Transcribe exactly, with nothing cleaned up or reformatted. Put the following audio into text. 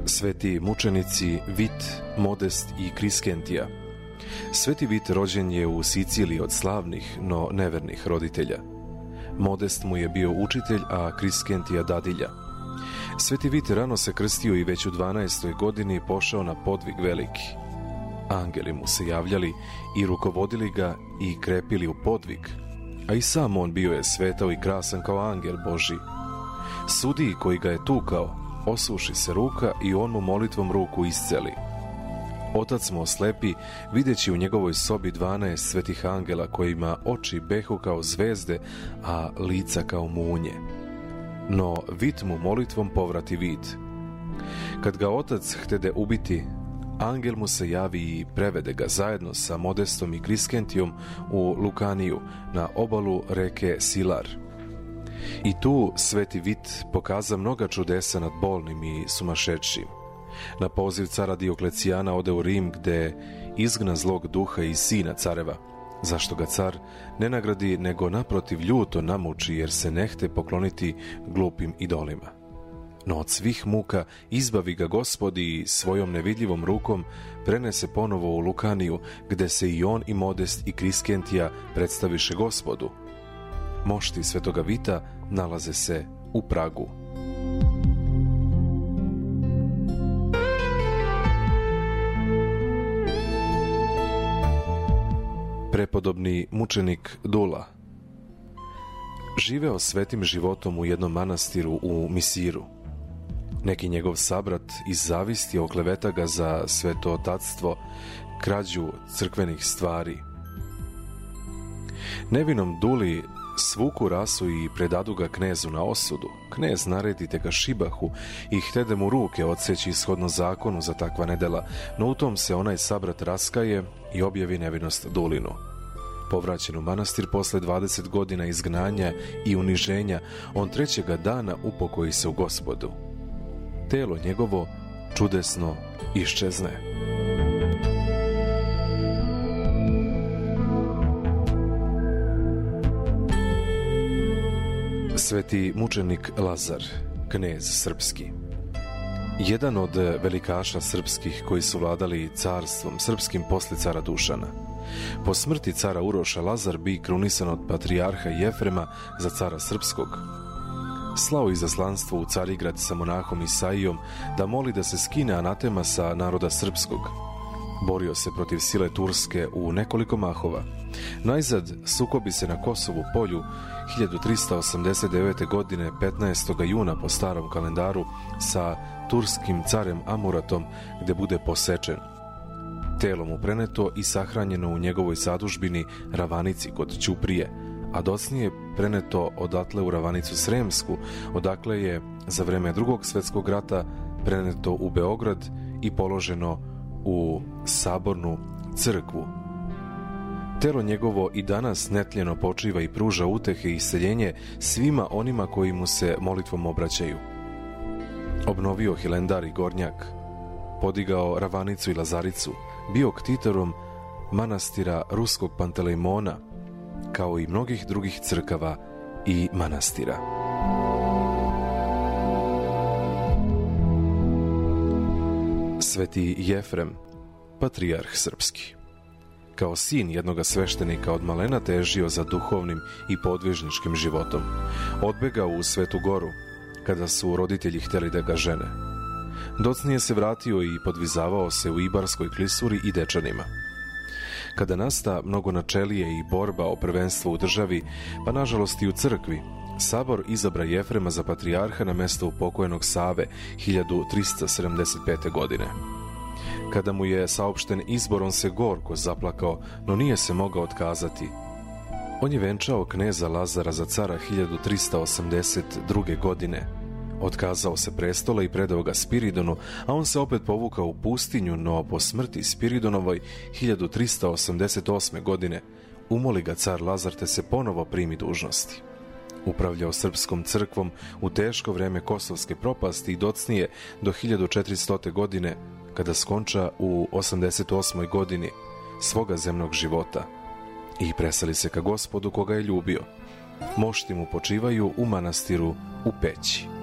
Sveti mučenici Vit, Modest i Kriskentija. Sveti Vit rođen je u Siciliji od slavnih, no nevernih roditelja. Modest mu je bio učitelj, a Kriskentija dadilja. Sveti Vit rano se krstio i već u dvanaestoj godini pošao na podvig veliki. Angeli mu se javljali i rukovodili ga i krepili u podvig, a i sam on bio je svetao i krasan kao angel Božji. Sudiji koji ga je tukao, osuši se ruka i on mu molitvom ruku isceli. Otac mu oslepi, videći u njegovoj sobi dvanaest svetih angela kojima oči behu kao zvezde, a lica kao munje. No Vit mu molitvom povrati vid. Kad ga otac htede ubiti, angel mu se javi i prevede ga zajedno sa Modestom i Kriskentijom u Lukaniju na obalu reke Silar. I tu sveti Vit pokaza mnoga čudesa nad bolnim i sumašečim. Na poziv cara Dioklecijana ode u Rim, gde izgna zlog duha iz sina careva, zašto ga car ne nagradi, nego naprotiv ljuto namuči, jer se nehte pokloniti glupim idolima. No od svih muka izbavi ga Gospod i svojom nevidljivom rukom prenese ponovo u Lukaniju, gde se i on i Modest i Kriskentija predstaviše Gospodu. Mošti svetoga Vita nalaze se u Pragu. Prepodobni mučenik Dula živeo svetim životom u jednom manastiru u Misiru. Neki njegov sabrat iz zavisti okleveta ga za svetotatstvo, krađu crkvenih stvari. Nevinom Duli svuku rasu i predadu ga knezu na osudu. Knez naredi te ga šibahu i htede mu ruke odseći shodno zakonu za takva nedela, no u tom se onaj sabrat raskaje i objavi nevinost Dulinu. Povraćen u manastir posle dvadeset godina izgnanja i uniženja, on trećega dana upokoji se u Gospodu. Telo njegovo čudesno iščezne. Sveti mučenik Lazar, knez srpski. Jedan od velikaša srpskih koji su vladali carstvom srpskim posle cara Dušana. Po smrti cara Uroša Lazar bi krunisan od patrijarha Jefrema za cara srpskog. Slao izaslanstvo u Carigrad sa monahom Isaijom da moli da se skine anatema sa naroda srpskog. Borio se protiv sile Turske u nekoliko mahova. Najzad sukobi se na Kosovu polju hiljadu trista osamdeset devete. godine petnaestog juna po starom kalendaru sa turskim carem Amuratom, gde bude posečen. Telo mu preneto i sahranjeno u njegovoj zadužbini Ravanici kod Ćuprije, a docnije preneto odatle u Ravanicu Sremsku, odakle je za vreme Drugog svetskog rata preneto u Beograd i položeno u Sabornu crkvu. Telo njegovo i danas netljeno počiva i pruža utehe i isceljenje svima onima koji mu se molitvom obraćaju. Obnovio Hilendar i Gornjak, podigao Ravanicu i Lazaricu, bio ktitorom manastira Ruskog Pantelejmona, kao i mnogih drugih crkava i manastira. Sveti Jefrem, patrijarh srpski. Kao sin jednoga sveštenika od malena težio za duhovnim i podvižničkim životom. Odbegao u Svetu Goru, kada su roditelji hteli da ga žene. Docnije se vratio i podvizavao se u Ibarskoj klisuri i Dečanima. Kada nasta mnogo načelije i borba o prvenstvo u državi, pa nažalost i u crkvi, Sabor izabra Jefrema za patrijarha na mesto upokojenog Save hiljadu trista sedamdeset pete. godine. Kada mu je saopšten izbor, on se gorko zaplakao, no nije se mogao otkazati. On je venčao kneza Lazara za cara hiljadu trista osamdeset druge. godine. Otkazao se prestola i predao ga Spiridonu, a on se opet povukao u pustinju, no po smrti Spiridonovoj hiljadu trista osamdeset osme. godine umoli ga car Lazar te se ponovo primi dužnosti. Upravljao srpskom crkvom u teško vreme kosovske propasti i docnije do hiljadu četiristote. godine, kada skonča u osamdeset osmoj. godini svoga zemnog života i preseli se ka Gospodu koga je ljubio. Mošti mu počivaju u manastiru u Peći.